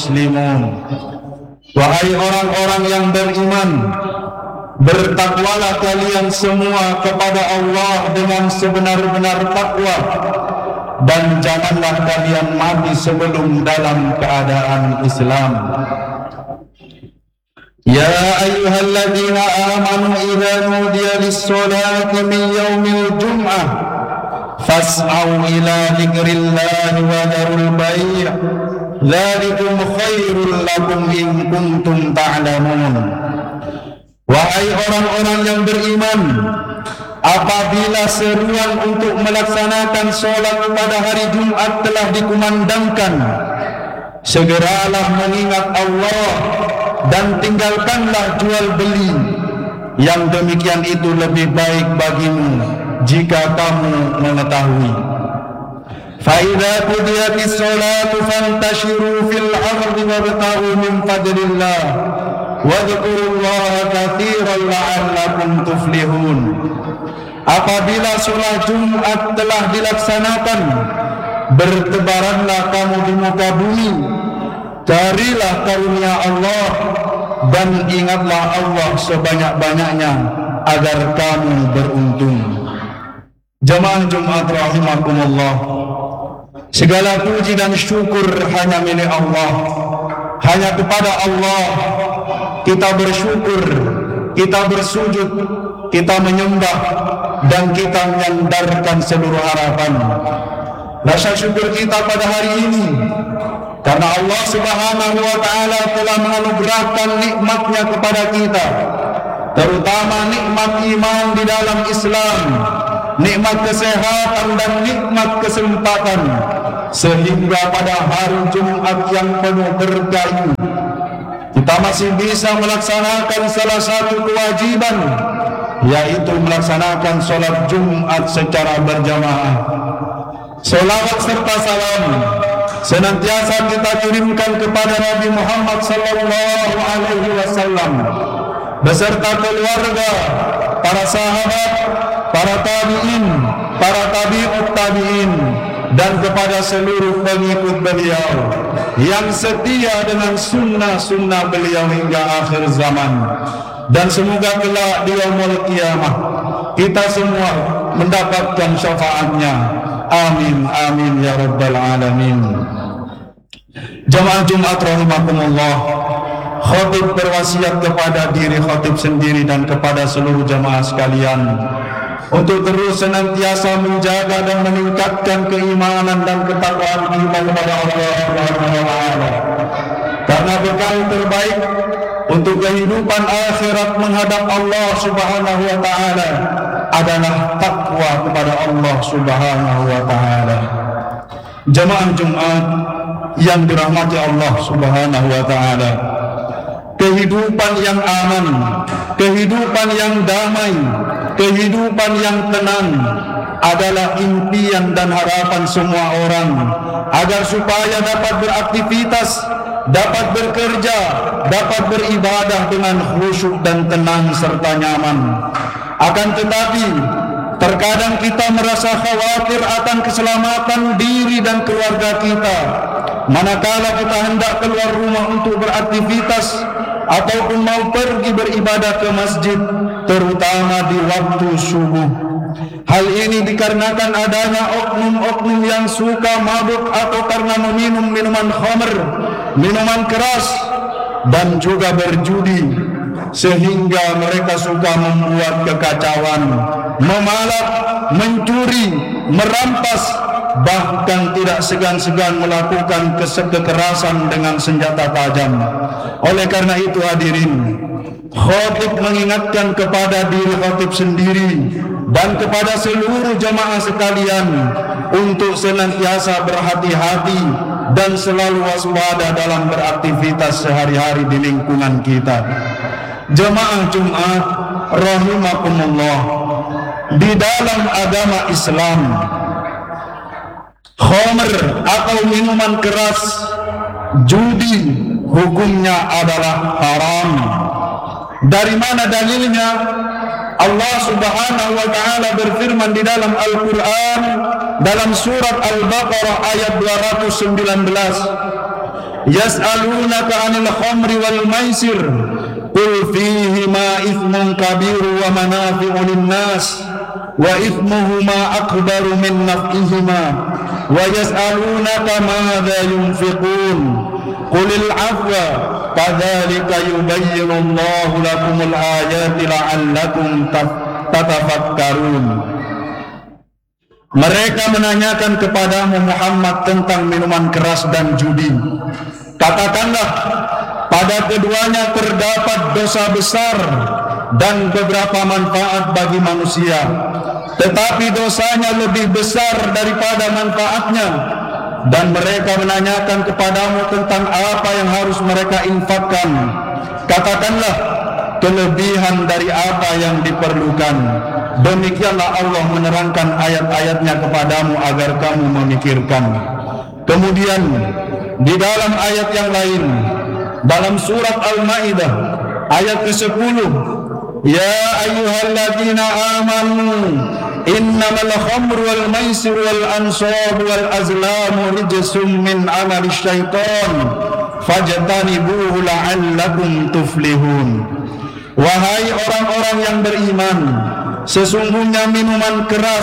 muslimun. Wahai orang-orang yang beriman, bertakwalah kalian semua kepada Allah dengan sebenar-benar takwa, dan janganlah kalian mati sebelum dalam keadaan Islam. Ya ayyuhalladzina amanu idza nudiya lis-salati min yaumil jum'ah fas'au ila dzikrillahi wa dzarul bai'. Dzalikum khairul lakum in kuntum ta'lamun. Wahai orang-orang yang beriman, apabila seruan untuk melaksanakan sholat pada hari Jumat telah dikumandangkan, segeralah mengingat Allah dan tinggalkanlah jual beli. Yang demikian itu lebih baik bagimu jika kamu mengetahui. فَإِذَا قُضِيَتِ الصَّلَاةُ فَانْتَشِرُوا فِي الْأَرْضِ وَابْتَغُوا مِنْ فَضْلِ اللَّهِ وَاذْكُرُوا اللَّهَ كَثِيرًا لَعَلَّكُمْ تُفْلِحُونَ. Apabila sholat Jumat telah dilaksanakan, bertebaranlah kamu di muka bumi, carilah karunia Allah, dan ingatlah Allah sebanyak-banyaknya agar kamu beruntung. Jemaah Jumat rahimakumullah, segala puji dan syukur hanya milik Allah. Hanya kepada Allah kita bersyukur, kita bersujud, kita menyembah, dan kita menyandarkan seluruh harapan. Rasa syukur kita pada hari ini karena Allah Subhanahu wa ta'ala telah menganugerahkan nikmatnya kepada kita, terutama nikmat iman di dalam Islam, nikmat kesehatan dan nikmat kesempatan, sehingga pada hari Jumat yang penuh berkah ini kita masih bisa melaksanakan salah satu kewajiban, yaitu melaksanakan sholat Jumat secara berjamaah. Salawat serta salam senantiasa kita kirimkan kepada Nabi Muhammad sallallahu alaihi wasallam beserta keluarga, para sahabat, para tabi'in, para tabi'ut tabi'in, dan kepada seluruh pengikut beliau yang setia dengan sunnah-sunnah beliau hingga akhir zaman. Dan semoga kelak di yaumul qiyamah kita semua mendapatkan syafaatnya. Amin amin ya rabbal alamin. Jamaah Jumat rahimakumullah, khatib berwasiat kepada diri khatib sendiri dan kepada seluruh jamaah sekalian untuk terus senantiasa menjaga dan meningkatkan keimanan dan ketakwaan kita kepada Allah Subhanahu wa taala. Karena bekal terbaik untuk kehidupan akhirat menghadap Allah Subhanahu wa taala adalah takwa kepada Allah Subhanahu wa taala. Jamaah Jumat yang dirahmati Allah Subhanahu wa taala, kehidupan yang aman, kehidupan yang damai, kehidupan yang tenang adalah impian dan harapan semua orang agar supaya dapat beraktivitas, dapat bekerja, dapat beribadah dengan khusyuk dan tenang serta nyaman. Akan tetapi terkadang kita merasa khawatir akan keselamatan diri dan keluarga kita manakala kita hendak keluar rumah untuk beraktivitas ataupun mau pergi beribadah ke masjid, terutama di waktu subuh. Hal ini dikarenakan adanya oknum-oknum yang suka mabuk atau karena meminum minuman khamr, minuman keras, dan juga berjudi, sehingga mereka suka membuat kekacauan, memalak, mencuri, merampas, bahkan tidak segan-segan melakukan kekerasan dengan senjata tajam. Oleh karena itu hadirin, khatib mengingatkan kepada diri khatib sendiri dan kepada seluruh jamaah sekalian untuk senantiasa berhati-hati dan selalu waspada dalam beraktivitas sehari-hari di lingkungan kita. Jemaah Jumat rahimakumullah, di dalam agama Islam, khamr atau minuman keras, judi, hukumnya adalah haram. Dari mana dalilnya? Allah Subhanahu wa taala berfirman di dalam Al-Qur'an dalam surat Al-Baqarah ayat 219, yas'alunaka 'anil khamri wal maisir qul fihima ithmun kabir wa manafi'u lin-nas wa ithmuhuma akbaru min naf'ihima wa yas'alunaka madza yunfiqun qulil 'afwa kadzalika yubayyinu Allahu lakumul ayati la'allakum tatafakkarun. Mereka menanyakan kepadamu Muhammad tentang minuman keras dan judi. Katakanlah, pada keduanya terdapat dosa besar dan beberapa manfaat bagi manusia, tetapi dosanya lebih besar daripada manfaatnya. Dan mereka menanyakan kepadamu tentang apa yang harus mereka infakkan. Katakanlah, kelebihan dari apa yang diperlukan. Demikianlah Allah menerangkan ayat-ayatnya kepadamu agar kamu memikirkan. Kemudian di dalam ayat yang lain, dalam surat Al-Maidah ayat ke-10, ya ayyuhalladzina amanu innamal khamru wal maisir wal ansab wal azlamu rijsum min amali syaitan fajtanibuhu la'allakum tuflihun. Wahai orang-orang yang beriman, sesungguhnya minuman keras,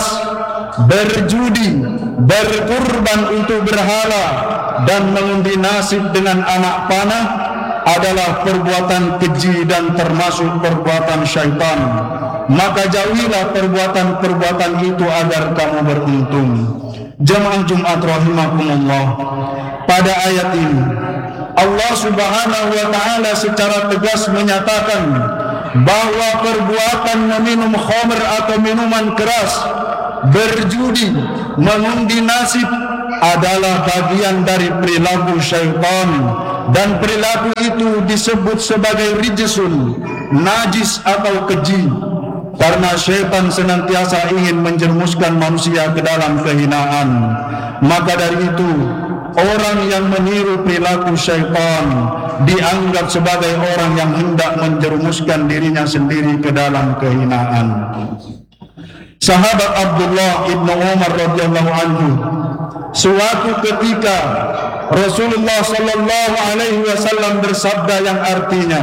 berjudi, berkurban untuk berhala, dan mengundi nasib dengan anak panah adalah perbuatan keji dan termasuk perbuatan syaitan. Maka jauhilah perbuatan-perbuatan itu agar kamu beruntung. Jemaah Jumat rahimakumullah, pada ayat ini Allah Subhanahu wa taala secara tegas menyatakan bahwa perbuatan meminum khamr atau minuman keras, berjudi, mengundi nasib adalah bagian dari perilaku syaitan, dan perilaku itu disebut sebagai rijsun, najis atau keji, karena syaitan senantiasa ingin menjerumuskan manusia ke dalam kehinaan. Maka dari itu, orang yang meniru perilaku syaitan dianggap sebagai orang yang hendak menjerumuskan dirinya sendiri ke dalam kehinaan. Sahabat Abdullah ibnu Umar radhiyallahu anhu, suatu ketika Rasulullah sallallahu alaihi wasallam bersabda yang artinya,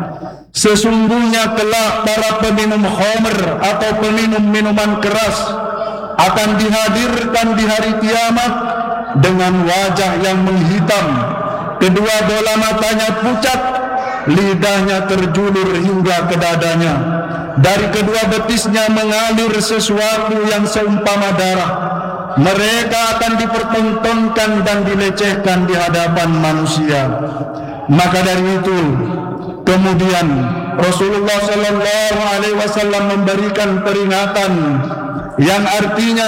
sesungguhnya kelak para peminum khamr atau peminum minuman keras akan dihadirkan di hari kiamat dengan wajah yang menghitam, kedua bola matanya pucat, lidahnya terjulur hingga ke dadanya, dari kedua betisnya mengalir sesuatu yang seumpama darah. Mereka akan dipertontonkan dan dilecehkan di hadapan manusia. Maka dari itu, kemudian Rasulullah sallallahu alaihi wasallam memberikan peringatan yang artinya,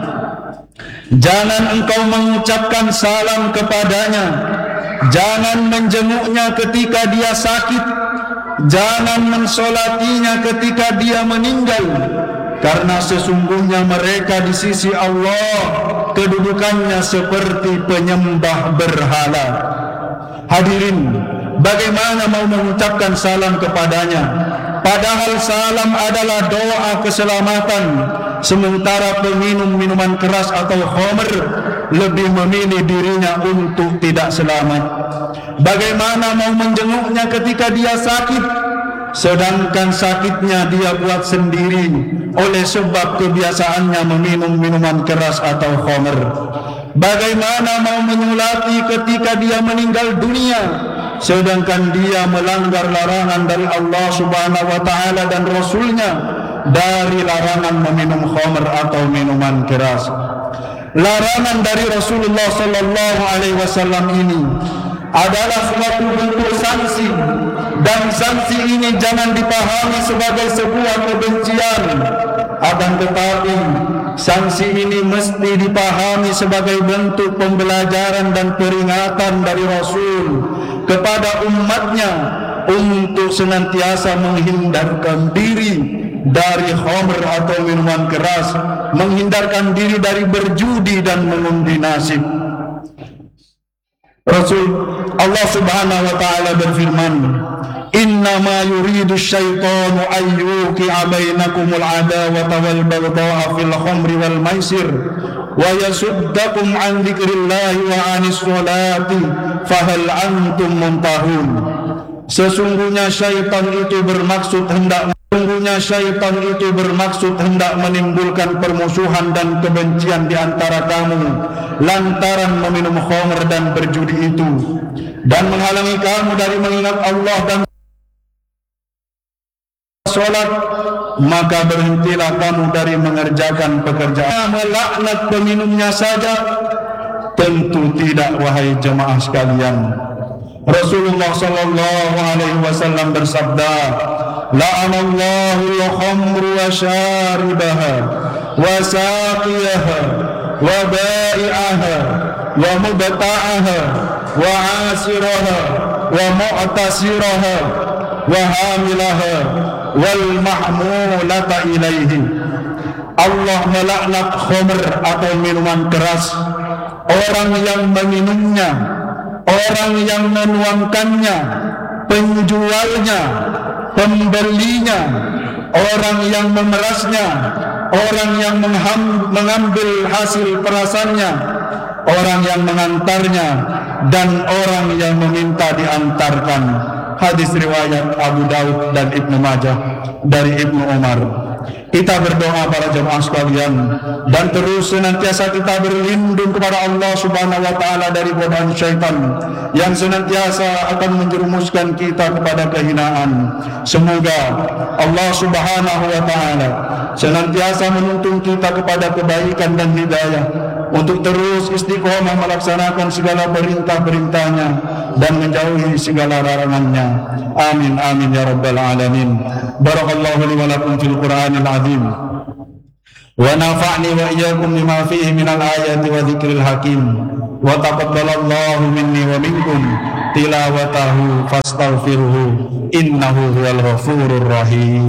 jangan engkau mengucapkan salam kepadanya, jangan menjenguknya ketika dia sakit, jangan mensolatinya ketika dia meninggal, karena sesungguhnya mereka di sisi Allah kedudukannya seperti penyembah berhala. Hadirin, bagaimana mau mengucapkan salam kepadanya? Padahal salam adalah doa keselamatan, sementara peminum minuman keras atau khamr lebih memilih dirinya untuk tidak selamat. Bagaimana mau menjenguknya ketika dia sakit, sedangkan sakitnya dia buat sendiri oleh sebab kebiasaannya meminum minuman keras atau khamr? Bagaimana mau menyulati ketika dia meninggal dunia, sedangkan dia melanggar larangan dari Allah Subhanahu wa taala dan Rasulnya dari larangan meminum khamr atau minuman keras? Larangan dari Rasulullah sallallahu alaihi wasallam ini adalah suatu bentuk sanksi, dan sanksi ini jangan dipahami sebagai sebuah kebencian, akan tetapi sanksi ini mesti dipahami sebagai bentuk pembelajaran dan peringatan dari Rasul kepada umatnya untuk senantiasa menghindarkan diri dari khamr atau minuman keras, menghindarkan diri dari berjudi dan mengundi nasib. Rasul Allah Subhanahu wa taala berfirman, "Innama yuridu syaitanu an yuqi'a bainakumul adawata wal baghdha'a fil khamri wal maisir wa yasuddakum an dzikrillahi wa 'anis sholati fahal antum muntahun." Sesungguhnya syaitan itu bermaksud hendak menimbulkan permusuhan dan kebencian di antara kamu lantaran meminum khamr dan berjudi itu, dan menghalangi kamu dari mengingat Allah dan sholat, maka berhentilah kamu dari mengerjakan pekerjaan. Melaknat peminumnya saja? Tentu tidak, wahai jemaah sekalian. Rasulullah sallallahu alaihi wasallam bersabda, "La'anallahu al-khamru wa syaribaha wa saqiyaha wa ba'i'aha wa mubta'aha wa 'asiraha wa mu'tasiraha wa hamilaha wal mahmulata ilaihi." Allah melaknat khamr atau minuman keras, orang yang meminumnya, orang yang menuangkannya, penjualnya, pembelinya, orang yang memerasnya, orang yang mengambil hasil perasannya, orang yang mengantarnya, dan orang yang meminta diantarkan. Hadis riwayat Abu Daud dan Ibnu Majah dari Ibnu Umar. Kita berdoa para jemaah sekalian, dan terus senantiasa kita berlindung kepada Allah Subhanahu wa taala dari godaan syaitan yang senantiasa akan menjerumuskan kita kepada kehinaan. Semoga Allah Subhanahu wa taala senantiasa menuntun kita kepada kebaikan dan hidayah untuk terus istiqomah melaksanakan segala perintah-perintahnya dan menjauhi segala larangannya. Amin amin ya rabbal alamin. Barakallahu li wa lakum fil Qur'anil azim wa nafa'ni wa iyyakum lima fihi minal ayati wa dzikril hakim, wa taqabbalallahu minni wa minkum tilawatahu fastaghfiruhu innahu huwal ghafurur rahim.